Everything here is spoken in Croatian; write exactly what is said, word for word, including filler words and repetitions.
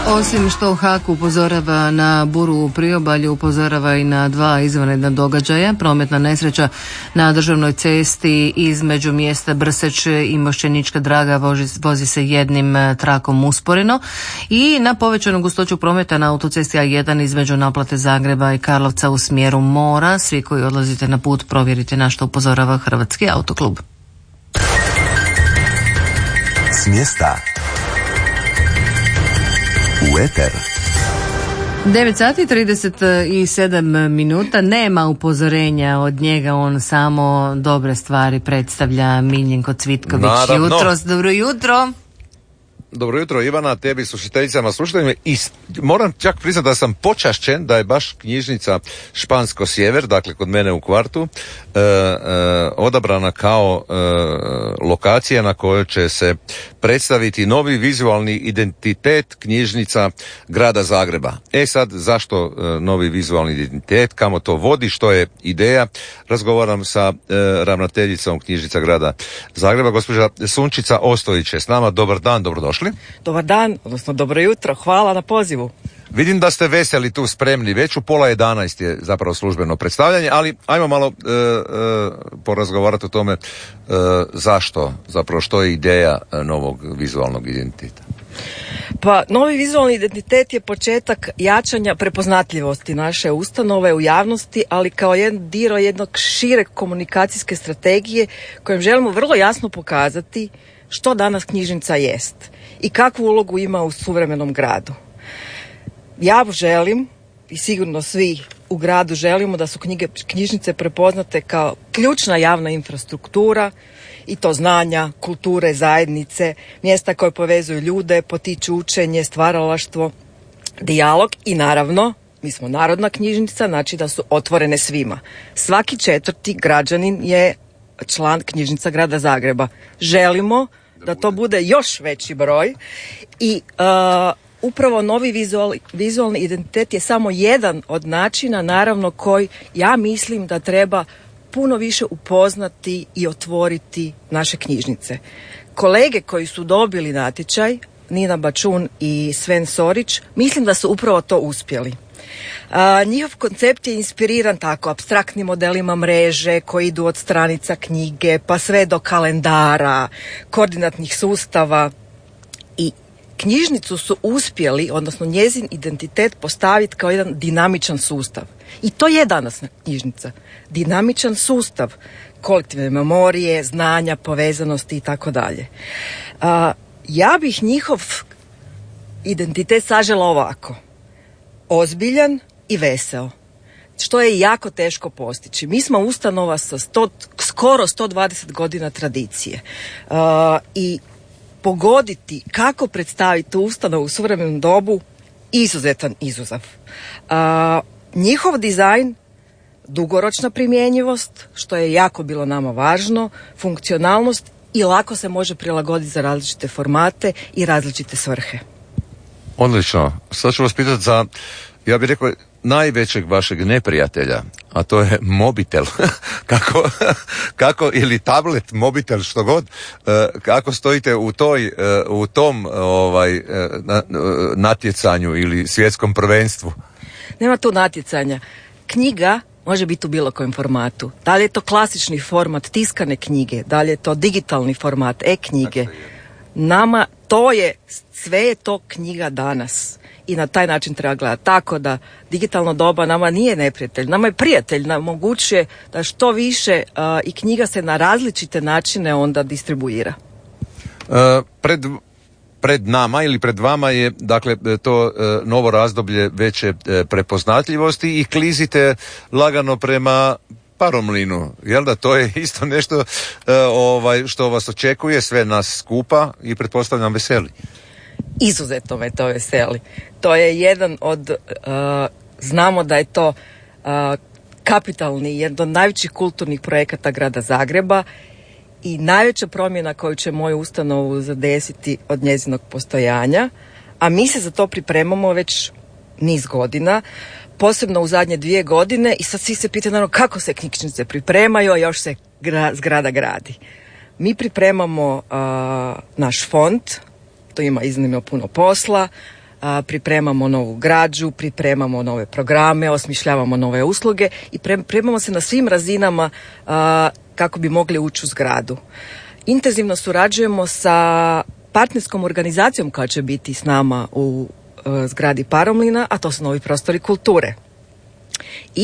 Osim što u Haku upozorava na buru u priobalju, upozorava i na dva izvanredna događaja. Prometna nesreća na državnoj cesti između mjesta Brseć i Mošćenička Draga vozi, vozi se jednim trakom usporeno i na povećanu gustoću prometa na autocesti A jedan između naplate Zagreba i Karlovca u smjeru mora. Svi koji odlazite na put provjerite na što upozorava Hrvatski autoklub. S mjesta u eter. devet sati trideset sedam minuta, nema upozorenja od njega, on samo dobre stvari predstavlja. Miljenko Cvitković, Naravno. jutros, dobro jutro. Dobro jutro Ivana, tebi slušateljicama, slušateljima, i moram čak priznati da sam počašćen da je baš knjižnica Špansko Sjever, dakle kod mene u kvartu, e, e, odabrana kao e, lokacija na kojoj će se predstaviti novi vizualni identitet knjižnica grada Zagreba. E sad, zašto e, novi vizualni identitet, kamo to vodi, što je ideja? Razgovaram sa e, ravnateljicom knjižnica grada Zagreba, gospođa Sunčica Ostojić je s nama. Dobar dan, dobrodošli. Dobar dan, odnosno dobro jutro, hvala na pozivu. Vidim da ste veseli tu, spremni, već u pola jedanaest je zapravo službeno predstavljanje, ali ajmo malo e, e, porazgovarati o tome e, zašto, zapravo što je ideja novog vizualnog identiteta. Pa, novi vizualni identitet je početak jačanja prepoznatljivosti naše ustanove u javnosti, ali kao jedan dio jednog šire komunikacijske strategije kojim želimo vrlo jasno pokazati što danas knjižnica jest i kakvu ulogu ima u suvremenom gradu. Ja želim, i sigurno svi u gradu želimo, da su knjige, knjižnice prepoznate kao ključna javna infrastruktura, i to znanja, kulture, zajednice, mjesta koje povezuju ljude, potiču učenje, stvaralaštvo, dijalog i naravno, mi smo narodna knjižnica, znači da su otvorene svima. Svaki četvrti građanin je član knjižnica grada Zagreba. Želimo da to bude još veći broj i uh, upravo novi vizual, vizualni identitet je samo jedan od načina, naravno, koji ja mislim da treba puno više upoznati i otvoriti naše knjižnice. Kolege koji su dobili natječaj, Nina Bačun i Sven Sorić, mislim da su upravo to uspjeli. A, njihov koncept je inspiriran tako apstraktnim modelima mreže koji idu od stranica knjige pa sve do kalendara, koordinatnih sustava, i knjižnicu su uspjeli, odnosno njezin identitet, postaviti kao jedan dinamičan sustav. I to je danas knjižnica. Dinamičan sustav kolektivne memorije, znanja, povezanosti i tako dalje. Ja bih njihov identitet sažela ovako: ozbiljan i veseo, što je jako teško postići. Mi smo ustanova sa sto, skoro sto dvadeset godina tradicije uh, i pogoditi kako predstaviti tu ustanovu u suvremenom dobu izuzetan izazov. Uh, njihov dizajn, dugoročna primjenjivost, što je jako bilo nama važno, funkcionalnost i lako se može prilagoditi za različite formate i različite svrhe. Odlično. Sad ću vas pitati za, ja bih rekao, najvećeg vašeg neprijatelja, a to je mobitel. kako, kako, ili tablet, mobitel, što god, kako stojite u toj, u tom ovaj, natjecanju ili svjetskom prvenstvu? Nema tu natjecanja. Knjiga može biti u bilo kojem formatu. Da li je to klasični format tiskane knjige, da li je to digitalni format, e-knjige. Nama to je, sve je to knjiga danas. I na taj način treba gledati. Tako da digitalno doba nama nije neprijatelj, nama je prijatelj, nam omogućuje da što više uh, i knjiga se na različite načine onda distribuira. Uh, pred, pred nama ili pred vama je, dakle, to uh, novo razdoblje veće uh, prepoznatljivosti i klizite lagano prema Paromlinu, jel da? To je isto nešto uh, ovaj, što vas očekuje, sve nas skupa i pretpostavljam veseli. Izuzetno me to veseli. To je jedan od, uh, znamo da je to uh, kapitalni, jedan od najvećih kulturnih projekata grada Zagreba i najveća promjena koju će moju ustanovu zadesiti od njezinog postojanja, a mi se za to pripremamo već niz godina, posebno u zadnje dvije godine, i sad svi se pitaju naravno kako se knjižnice pripremaju, a još se gra, zgrada gradi. Mi pripremamo uh, naš fond, to ima iznimno puno posla, a, pripremamo novu građu, pripremamo nove programe, osmišljavamo nove usluge i pripremamo se na svim razinama a, kako bi mogli ući u zgradu. Intenzivno surađujemo sa partnerskom organizacijom koja će biti s nama u a, zgradi Paromlina, a to su Novi prostori kulture. I